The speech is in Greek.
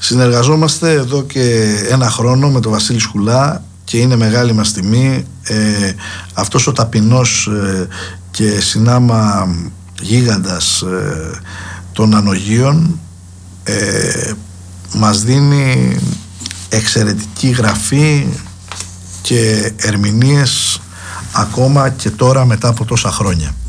Συνεργαζόμαστε εδώ και ένα χρόνο με τον Βασίλη Σκουλά και είναι μεγάλη μας τιμή αυτός ο ταπεινός και συνάμα γίγαντας των ανογείων μας δίνει εξαιρετική γραφή και ερμηνείες ακόμα και τώρα μετά από τόσα χρόνια.